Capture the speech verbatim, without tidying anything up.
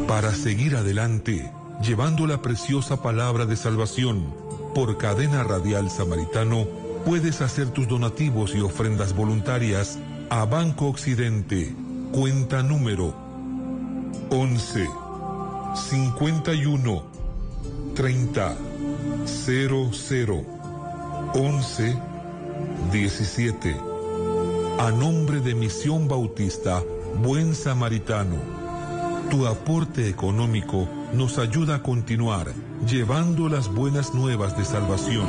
Para seguir adelante, llevando la preciosa palabra de salvación, por Cadena Radial Samaritano, puedes hacer tus donativos y ofrendas voluntarias a Banco Occidente, cuenta número once, cincuenta y uno, treinta, cero cero, once, diecisiete. A nombre de Misión Bautista Buen Samaritano, tu aporte económico nos ayuda a continuar llevando las buenas nuevas de salvación.